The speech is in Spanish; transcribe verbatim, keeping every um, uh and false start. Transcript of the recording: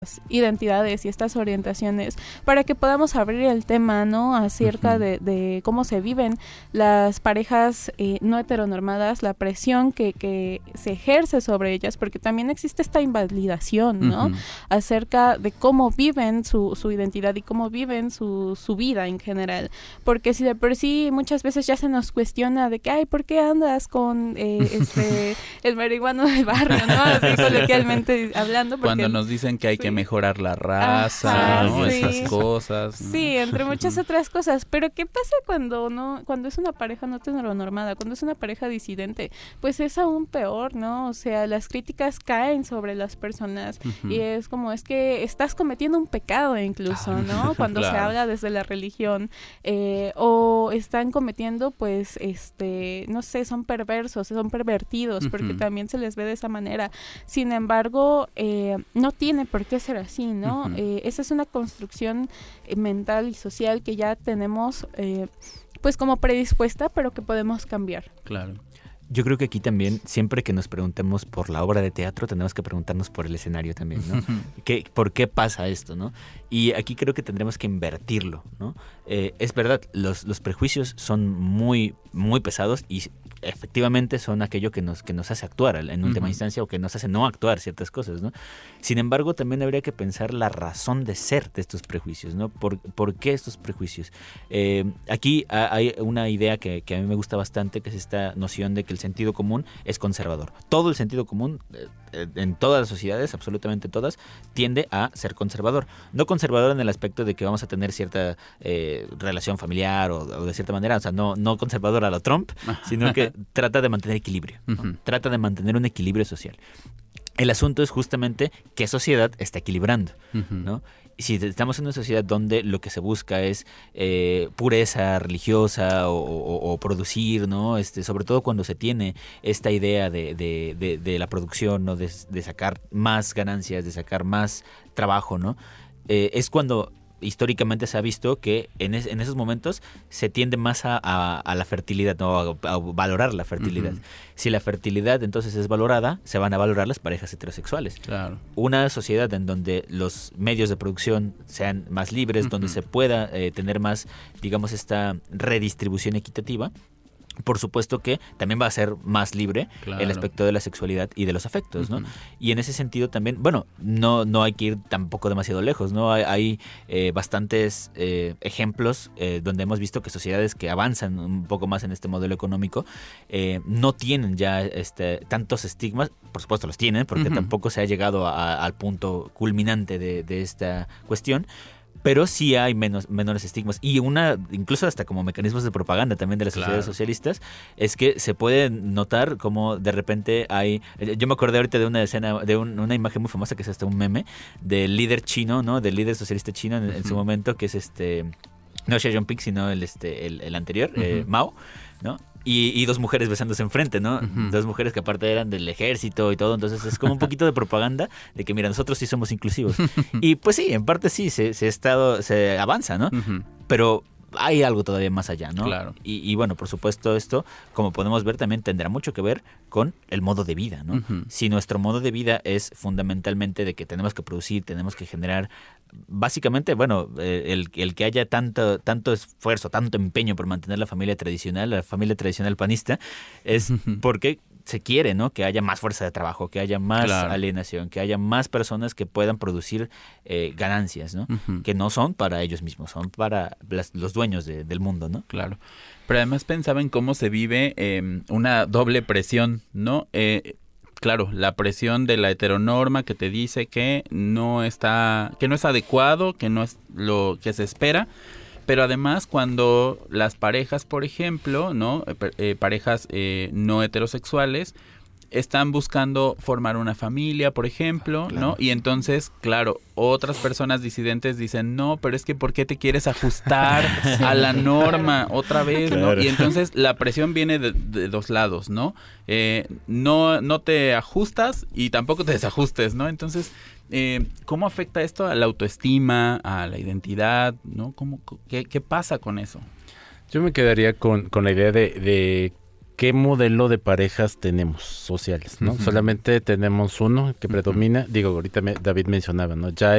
identidades y estas orientaciones para que podamos abrir el tema, ¿no? Acerca uh-huh. de, de cómo se viven las parejas eh, no heteronormadas, la presión que, que se ejerce sobre ellas, porque también existe esta invalidación, ¿no? Uh-huh. Acerca de cómo viven su, su identidad y cómo viven su, su vida en general, porque si de por sí muchas veces ya se nos cuestiona de que, ay, ¿por qué andas con eh, este el marihuano del barrio, ¿no? Así coloquialmente hablando. Porque, cuando nos dicen que hay sí. que mejorar la raza, Ajá, ¿no? Sí. Esas cosas, ¿no? Sí, entre muchas otras cosas. Pero ¿qué pasa cuando no, cuando es una pareja no heteronormada, cuando es una pareja disidente? Pues es aún peor, ¿no? O sea, las críticas caen sobre las personas uh-huh. y es como, es que estás cometiendo un pecado incluso, ¿no? Cuando claro. se habla desde la religión eh, o están cometiendo, pues, este, no sé, son perversos, son pervertidos, uh-huh. porque también se les ve de esa manera. Sin embargo, eh, no tiene por qué ser así, ¿no? Uh-huh. Eh, esa es una construcción eh, mental y social que ya tenemos, eh, pues como predispuesta, pero que podemos cambiar. Claro. Yo creo que aquí también, siempre que nos preguntemos por la obra de teatro, tenemos que preguntarnos por el escenario también, ¿no? ¿Qué, ¿Por qué pasa esto, no? Y aquí creo que tendremos que invertirlo, ¿no? Eh, es verdad, los, los prejuicios son muy, muy pesados y efectivamente son aquello que nos, que nos hace actuar en última uh-huh. instancia o que nos hace no actuar ciertas cosas, ¿no? Sin embargo, también habría que pensar la razón de ser de estos prejuicios, ¿no? ¿Por, por qué estos prejuicios? Eh, aquí hay una idea que, que a mí me gusta bastante, que es esta noción de que el sentido común es conservador. Todo el sentido común, eh, en todas las sociedades, absolutamente todas, tiende a ser conservador. No conservador en el aspecto de que vamos a tener cierta eh, relación familiar o, o de cierta manera, o sea, no, no conservador a la Trump, sino que trata de mantener equilibrio, ¿no? Uh-huh. Trata de mantener un equilibrio social. El asunto es justamente qué sociedad está equilibrando, uh-huh. ¿no? Si estamos en una sociedad donde lo que se busca es eh, pureza religiosa o, o, o producir, ¿no? Este, sobre todo cuando se tiene esta idea de, de, de, de la producción, ¿no? De, de sacar más ganancias, de sacar más trabajo, ¿no? Eh, es cuando históricamente se ha visto que en, es, en esos momentos se tiende más a, a, a la fertilidad, ¿no? a, a valorar la fertilidad. Uh-huh. Si la fertilidad entonces es valorada, se van a valorar las parejas heterosexuales. Claro. Una sociedad en donde los medios de producción sean más libres, uh-huh. donde se pueda eh, tener más, digamos, esta redistribución equitativa, por supuesto que también va a ser más libre claro. el aspecto de la sexualidad y de los afectos, ¿no? Uh-huh. Y en ese sentido también, bueno, no, no hay que ir tampoco demasiado lejos, ¿no? Hay, hay eh, bastantes eh, ejemplos eh, donde hemos visto que sociedades que avanzan un poco más en este modelo económico eh, no tienen ya este, tantos estigmas, por supuesto los tienen, porque uh-huh. tampoco se ha llegado a, a, al punto culminante de, de esta cuestión, pero sí hay menos, menores estigmas. Y una, incluso hasta como mecanismos de propaganda también de las claro. sociedades socialistas, es que se puede notar como de repente hay... Yo me acordé ahorita de una escena, de un, una imagen muy famosa que es hasta un meme del líder chino, ¿no? Del líder socialista chino en, uh-huh. en su momento, que es este... No Xi Jinping, sino el, este, el, el anterior, uh-huh. eh, Mao, ¿no? Y, y dos mujeres besándose enfrente, ¿no? Uh-huh. Dos mujeres que aparte eran del ejército y todo, entonces es como un poquito de propaganda de que, mira, nosotros sí somos inclusivos. Y pues sí, en parte sí, se, se, estado, se avanza, ¿no? Uh-huh. Pero hay algo todavía más allá, ¿no? Claro. Y, y bueno, por supuesto esto, como podemos ver, también tendrá mucho que ver con el modo de vida, ¿no? Uh-huh. Si nuestro modo de vida es fundamentalmente de que tenemos que producir, tenemos que generar, básicamente, bueno, el, el que haya tanto, tanto esfuerzo, tanto empeño por mantener la familia tradicional, la familia tradicional panista, es uh-huh. porque se quiere, ¿no? Que haya más fuerza de trabajo, que haya más claro. alienación, que haya más personas que puedan producir eh, ganancias, ¿no? Uh-huh. Que no son para ellos mismos, son para las, los dueños de, del mundo, ¿no? Claro. Pero además pensaba en cómo se vive eh, una doble presión, ¿no? Eh, claro, la presión de la heteronorma que te dice que no está, que no es adecuado, que no es lo que se espera. Pero además cuando las parejas, por ejemplo, ¿no? Eh, parejas eh, no heterosexuales están buscando formar una familia, por ejemplo, claro. ¿no? Y entonces, claro, otras personas disidentes dicen, no, pero es que ¿por qué te quieres ajustar a la norma otra vez? Claro. ¿No? Y entonces la presión viene de, de dos lados, ¿no? Eh, no, no te ajustas y tampoco te desajustes, ¿no? Entonces, eh, ¿cómo afecta esto a la autoestima, a la identidad, ¿no? ¿Cómo, qué, qué pasa con eso? Yo me quedaría con, con la idea de, de qué modelo de parejas tenemos sociales, ¿no? Uh-huh. Solamente tenemos uno que predomina, uh-huh. digo, ahorita me, David mencionaba, ¿no? Ya